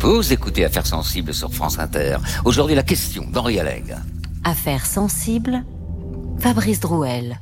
Vous écoutez Affaires sensibles sur France Inter. Aujourd'hui, la question d'Henri Allègre. Affaires sensibles, Fabrice Drouel.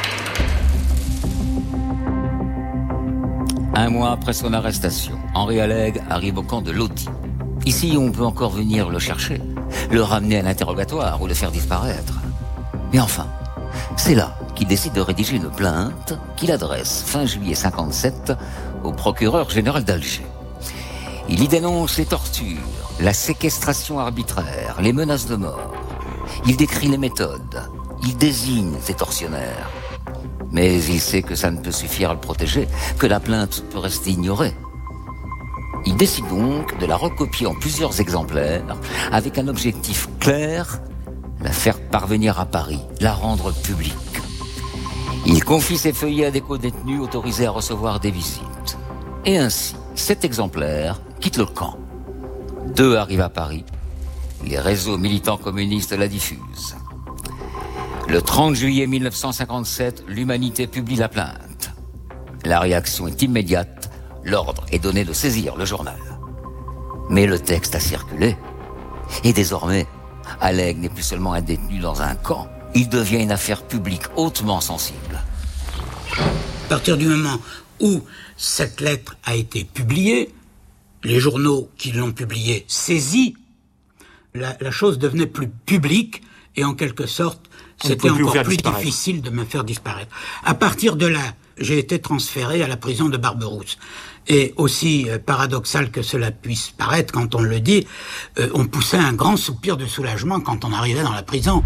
Un mois après son arrestation, Henri Allègre arrive au camp de Loti. Ici, on peut encore venir le chercher, le ramener à l'interrogatoire ou le faire disparaître. Mais enfin, c'est là qu'il décide de rédiger une plainte qu'il adresse fin juillet 57 au procureur général d'Alger. Il y dénonce les tortures, la séquestration arbitraire, les menaces de mort. Il décrit les méthodes, il désigne ses tortionnaires. Mais il sait que ça ne peut suffire à le protéger, que la plainte peut rester ignorée. Il décide donc de la recopier en plusieurs exemplaires, avec un objectif clair, la faire parvenir à Paris, la rendre publique. Il confie ses feuillets à des co-détenus autorisés à recevoir des visites. Et ainsi, 7 exemplaires quittent le camp. 2 arrivent à Paris. Les réseaux militants communistes la diffusent. Le 30 juillet 1957, l'Humanité publie la plainte. La réaction est immédiate. L'ordre est donné de saisir le journal. Mais le texte a circulé. Et désormais, Allègre n'est plus seulement un détenu dans un camp. Il devient une affaire publique hautement sensible. À partir du moment où cette lettre a été publiée, les journaux qui l'ont publiée saisis, la chose devenait plus publique et en quelque sorte, c'était encore plus difficile de me faire disparaître. À partir de là, j'ai été transféré à la prison de Barberousse. Et aussi paradoxal que cela puisse paraître quand on le dit, on poussait un grand soupir de soulagement quand on arrivait dans la prison.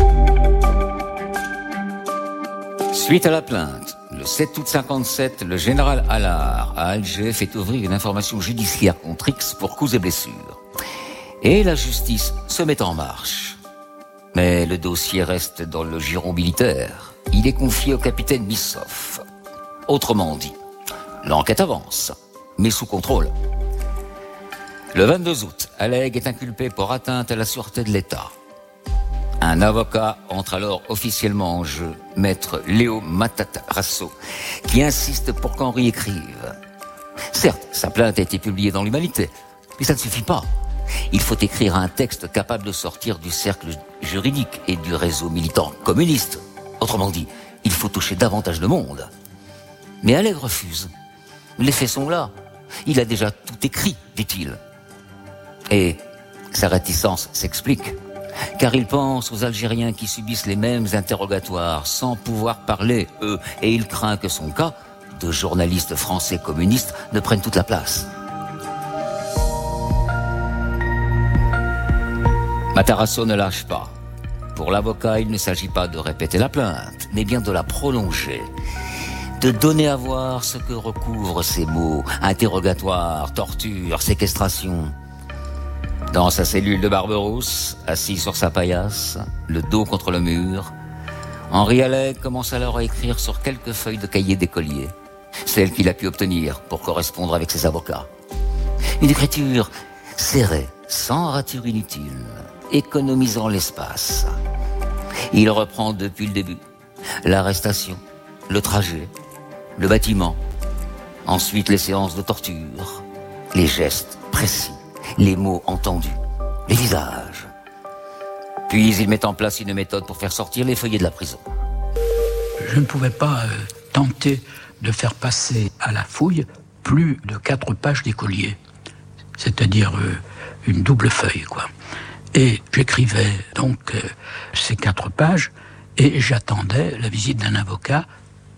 Suite à la plainte, le 7 août 57, le général Allard à Alger fait ouvrir une information judiciaire contre X pour coups et blessures. Et la justice se met en marche. Mais le dossier reste dans le giron militaire. Il est confié au capitaine Bissoff. Autrement dit, l'enquête avance, mais sous contrôle. Le 22 août, Allègre est inculpé pour atteinte à la sûreté de l'État. Un avocat entre alors officiellement en jeu, maître Léo Matarazzo, qui insiste pour qu'Henri écrive. Certes, sa plainte a été publiée dans l'Humanité, mais ça ne suffit pas. Il faut écrire un texte capable de sortir du cercle juridique et du réseau militant communiste. Autrement dit, il faut toucher davantage de monde. Mais Allègre refuse. Les faits sont là. Il a déjà tout écrit, dit-il. Et sa réticence s'explique, car il pense aux Algériens qui subissent les mêmes interrogatoires sans pouvoir parler, eux, et il craint que son cas, de journaliste français communiste, ne prenne toute la place. Matarazzo ne lâche pas. Pour l'avocat, il ne s'agit pas de répéter la plainte, mais bien de la prolonger, de donner à voir ce que recouvrent ces mots, interrogatoire, torture, séquestration. Dans sa cellule de Barberousse, assis sur sa paillasse, le dos contre le mur, Henri Allègre commence alors à écrire sur quelques feuilles de cahier d'écolier, celles qu'il a pu obtenir pour correspondre avec ses avocats. Une écriture serrée, sans rature inutile, économisant l'espace. Il reprend depuis le début l'arrestation, le trajet, le bâtiment, ensuite les séances de torture, les gestes précis, les mots entendus, les visages. Puis il met en place une méthode pour faire sortir les feuillets de la prison. Je ne pouvais pas tenter de faire passer à la fouille plus de 4 pages d'écolier, c'est-à-dire une double feuille, quoi. Et j'écrivais donc ces 4 pages et j'attendais la visite d'un avocat